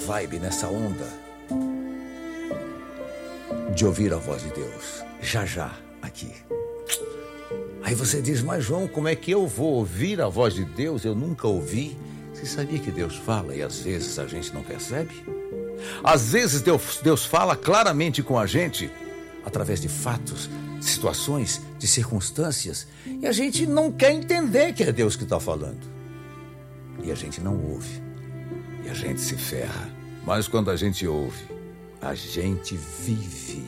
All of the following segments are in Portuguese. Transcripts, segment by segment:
vibe, nessa onda de ouvir a voz de Deus. Já, aqui. Aí você diz, mas João, como é que eu vou ouvir a voz de Deus? Eu nunca ouvi. Você sabia que Deus fala e às vezes a gente não percebe? Às vezes Deus fala claramente com a gente através de fatos, de situações, de circunstâncias, e a gente não quer entender que é Deus que está falando. E a gente não ouve. E a gente se ferra. Mas quando a gente ouve, a gente vive.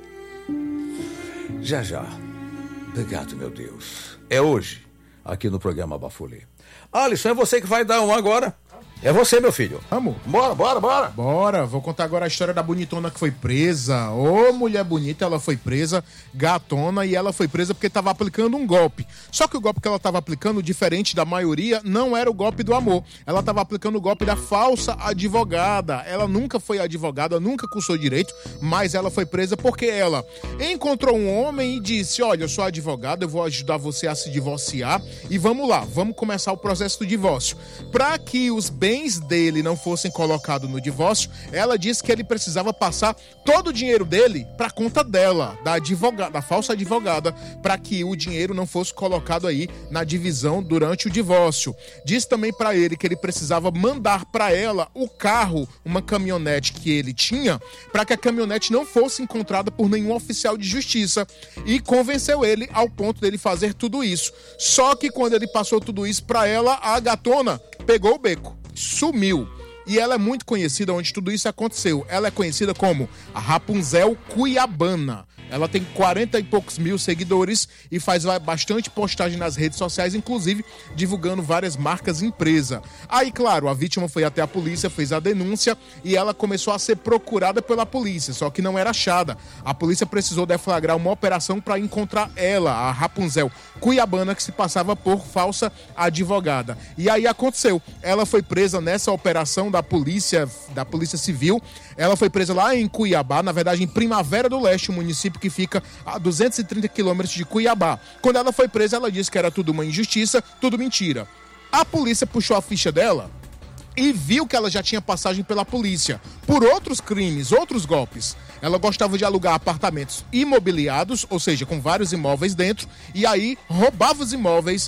Já. Obrigado, meu Deus. É hoje, aqui no programa Bafulê. Alisson, é você que vai dar um agora. É você, meu filho. Vamos. Bora. Bora, vou contar agora a história da bonitona que foi presa. Ô, mulher bonita, ela foi presa, gatona, e ela foi presa porque estava aplicando um golpe. Só que o golpe que ela estava aplicando, diferente da maioria, não era o golpe do amor. Ela estava aplicando o golpe da falsa advogada. Ela nunca foi advogada, nunca cursou direito, mas ela foi presa porque ela encontrou um homem e disse, olha, eu sou advogada, eu vou ajudar você a se divorciar e vamos lá, vamos começar o processo do divórcio. Para que os bens dele não fossem colocados no divórcio, ela disse que ele precisava passar todo o dinheiro dele para conta dela, da falsa advogada, para que o dinheiro não fosse colocado aí na divisão durante o divórcio. Disse também para ele que ele precisava mandar para ela o carro, uma caminhonete que ele tinha, para que a caminhonete não fosse encontrada por nenhum oficial de justiça, e convenceu ele ao ponto dele fazer tudo isso. Só que quando ele passou tudo isso para ela, a gatona pegou o beco, sumiu. E ela é muito conhecida onde tudo isso aconteceu. Ela é conhecida como a Rapunzel Cuiabana. Ela tem 40 e poucos mil seguidores e faz bastante postagem nas redes sociais, inclusive divulgando várias marcas empresa. Aí, claro, a vítima foi até a polícia, fez a denúncia e ela começou a ser procurada pela polícia, só que não era achada. A polícia precisou deflagrar uma operação para encontrar ela, a Rapunzel Cuiabana, que se passava por falsa advogada. E aí aconteceu. Ela foi presa nessa operação da Polícia Civil. Ela foi presa lá em Cuiabá, na verdade em Primavera do Leste, um município que fica a 230 quilômetros de Cuiabá. Quando ela foi presa, ela disse que era tudo uma injustiça, tudo mentira. A polícia puxou a ficha dela e viu que ela já tinha passagem pela polícia por outros crimes, outros golpes. Ela gostava de alugar apartamentos imobiliados, ou seja, com vários imóveis dentro, e aí roubava os imóveis,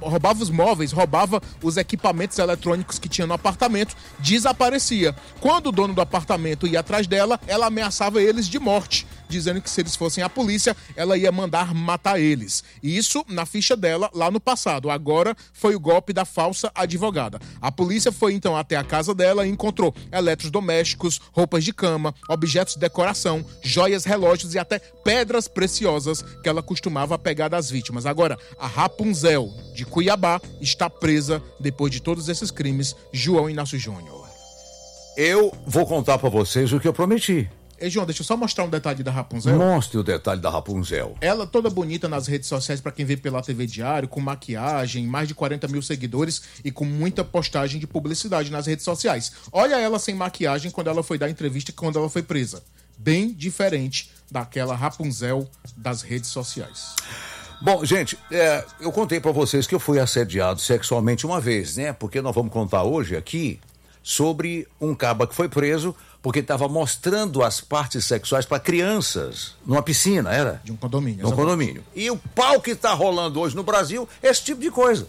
roubava os equipamentos eletrônicos que tinha no apartamento, desaparecia. Quando o dono do apartamento ia atrás dela, ela ameaçava eles de morte, dizendo que se eles fossem à polícia, ela ia mandar matar eles. E isso na ficha dela lá no passado. Agora foi o golpe da falsa advogada. A polícia foi então até a casa dela e encontrou eletrodomésticos, roupas de cama, objetos de decoração, joias, relógios e até pedras preciosas que ela costumava pegar das vítimas. Agora, a Rapunzel de Cuiabá está presa depois de todos esses crimes. João Inácio Júnior. Eu vou contar pra vocês o que eu prometi. Ei, João, deixa eu só mostrar um detalhe da Rapunzel. Mostre o detalhe da Rapunzel. Ela toda bonita nas redes sociais, pra quem vê pela TV Diário, com maquiagem, mais de 40 mil seguidores e com muita postagem de publicidade nas redes sociais. Olha ela sem maquiagem quando ela foi dar entrevista, quando ela foi presa. Bem diferente daquela Rapunzel das redes sociais. Bom, gente, eu contei pra vocês que eu fui assediado sexualmente uma vez, né? Porque nós vamos contar hoje aqui sobre um caba que foi preso porque estava mostrando as partes sexuais para crianças numa piscina, era? De um condomínio. De um condomínio. E o pau que está rolando hoje no Brasil, esse tipo de coisa.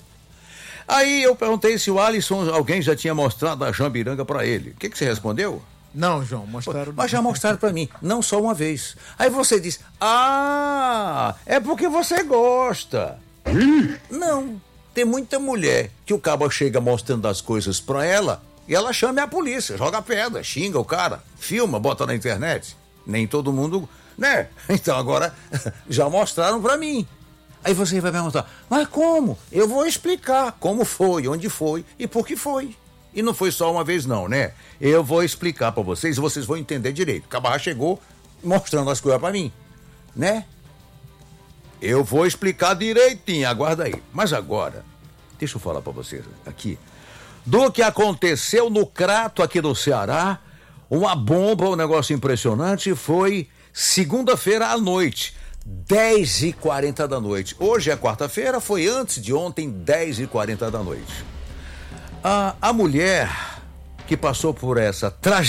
Aí eu perguntei se o Alisson, alguém já tinha mostrado a Jambiranga para ele. O que você respondeu? Não, João, mostraram... Mas já mostraram para mim, não só uma vez. Aí você diz, é porque você gosta. Não, tem muita mulher que o caba chega mostrando as coisas para ela e ela chama a polícia, joga pedra, xinga o cara, filma, bota na internet. Nem todo mundo, né? Então agora já mostraram pra mim. Aí você vai perguntar, mas como? Eu vou explicar como foi, onde foi e por que foi. E não foi só uma vez não, né? Eu vou explicar pra vocês e vocês vão entender direito. O Cabarra chegou mostrando as coisas pra mim, né? Eu vou explicar direitinho, aguarda aí. Mas agora, deixa eu falar pra vocês aqui do que aconteceu no Crato aqui no Ceará. Uma bomba, um negócio impressionante. Foi segunda-feira à noite, 10h40 da noite. Hoje é quarta-feira, foi antes de ontem, 10h40 da noite. A mulher que passou por essa tragédia